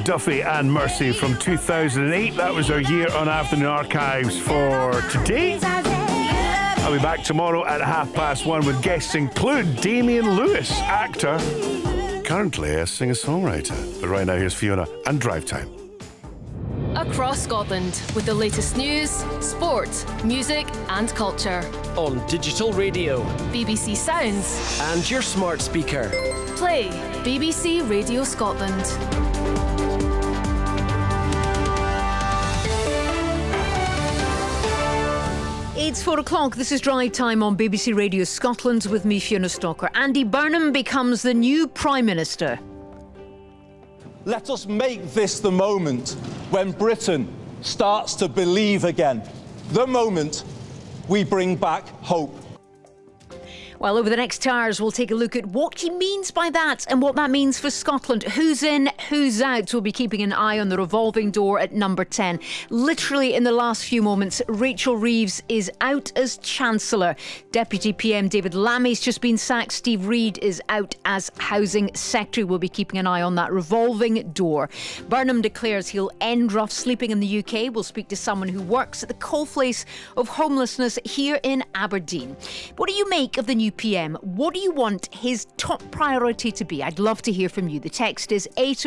Duffy and Mercy from 2008. That was our year on Afternoon Archives for today. I'll be back tomorrow at 1:30 with guests include Damian Lewis, actor, currently a singer-songwriter. But right now, here's Fiona and Drive Time. Across Scotland with the latest news, sport, music and culture. On digital radio, BBC Sounds and your smart speaker. Play BBC Radio Scotland. It's 4 o'clock. This is Drive Time on BBC Radio Scotland with me, Fiona Stalker. Andy Burnham becomes the new Prime Minister. Let us make this the moment when Britain starts to believe again. The moment we bring back hope. Well, over the next hours, we'll take a look at what he means by that and what that means for Scotland. Who's in, who's out? We'll be keeping an eye on the revolving door at number 10. Literally in the last few moments, Rachel Reeves is out as Chancellor. Deputy PM David Lammy's just been sacked. Steve Reid is out as Housing Secretary. We'll be keeping an eye on that revolving door. Burnham declares he'll end rough sleeping in the UK. We'll speak to someone who works at the coalface of homelessness here in Aberdeen. What do you make of the new PM? What do you want his top priority to be? I'd love to hear from you. The text is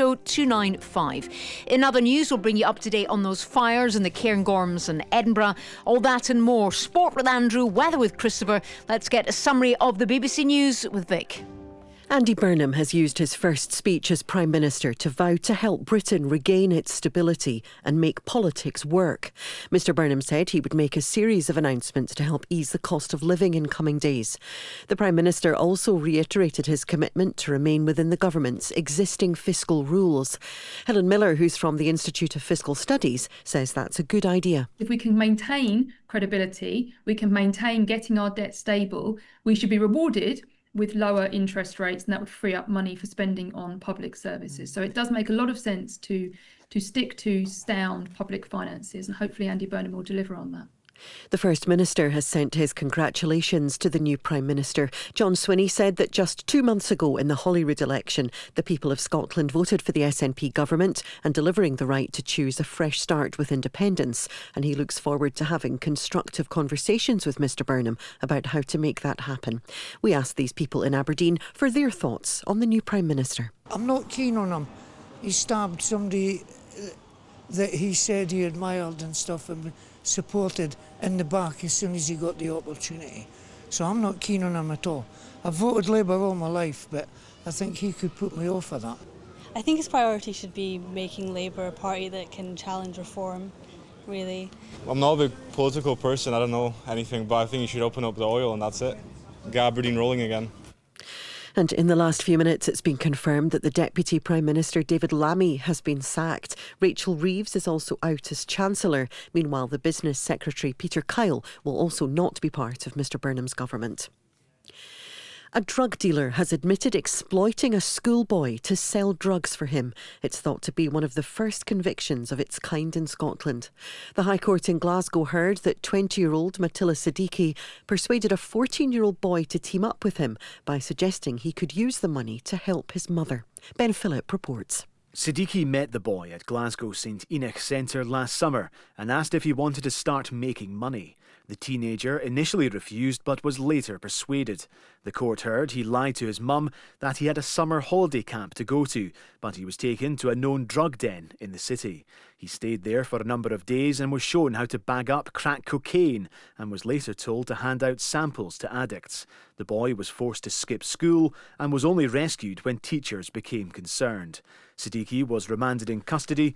80295. In other news, we'll bring you up to date on those fires in the Cairngorms and Edinburgh. All that and more. Sport with Andrew, weather with Christopher. Let's get a summary of the BBC News with Vic. Andy Burnham has used his first speech as Prime Minister to vow to help Britain regain its stability and make politics work. Mr Burnham said he would make a series of announcements to help ease the cost of living in coming days. The Prime Minister also reiterated his commitment to remain within the government's existing fiscal rules. Helen Miller, who's from the Institute of Fiscal Studies, says that's a good idea. If we can maintain credibility, we can maintain getting our debt stable, we should be rewarded with lower interest rates, and that would free up money for spending on public services. So it does make a lot of sense to stick to sound public finances, and hopefully Andy Burnham will deliver on that. The First Minister has sent his congratulations to the new Prime Minister. John Swinney said that just 2 months ago in the Holyrood election, the people of Scotland voted for the SNP government and delivering the right to choose a fresh start with independence. And he looks forward to having constructive conversations with Mr Burnham about how to make that happen. We asked these people in Aberdeen for their thoughts on the new Prime Minister. I'm not keen on him. He stabbed somebody that he said he admired and stuff and supported in the back as soon as he got the opportunity. So I'm not keen on him at all. I've voted Labour all my life, but I think he could put me off of that. I think his priority should be making Labour a party that can challenge reform, really. I'm not a big political person, I don't know anything, but I think he should open up the oil and that's it. Get Aberdeen rolling again. And in the last few minutes, it's been confirmed that the Deputy Prime Minister David Lammy has been sacked. Rachel Reeves is also out as Chancellor. Meanwhile, the Business Secretary Peter Kyle will also not be part of Mr Burnham's government. A drug dealer has admitted exploiting a schoolboy to sell drugs for him. It's thought to be one of the first convictions of its kind in Scotland. The High Court in Glasgow heard that 20-year-old Matilla Siddiqui persuaded a 14-year-old boy to team up with him by suggesting he could use the money to help his mother. Ben Phillip reports. Siddiqui met the boy at Glasgow St Enoch Centre last summer and asked if he wanted to start making money. The teenager initially refused but was later persuaded. The court heard he lied to his mum that he had a summer holiday camp to go to, but he was taken to a known drug den in the city. He stayed there for a number of days and was shown how to bag up crack cocaine and was later told to hand out samples to addicts. The boy was forced to skip school and was only rescued when teachers became concerned. Siddiqui was remanded in custody